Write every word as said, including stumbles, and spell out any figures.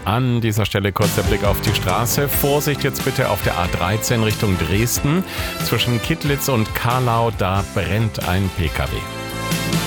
An dieser Stelle kurz der Blick auf die Straße. Vorsicht jetzt bitte auf der A dreizehn Richtung Dresden. Zwischen Kittlitz und Carlau, da brennt ein P K W.